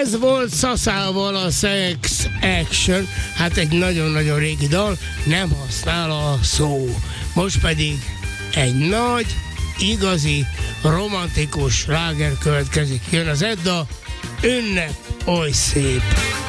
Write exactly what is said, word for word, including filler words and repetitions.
Ez volt Szaszával a Sex Action, hát egy nagyon-nagyon régi dal, nem használ a szó. Most pedig egy nagy, igazi, romantikus sláger következik. Jön az Edda, Ünnep oly szép.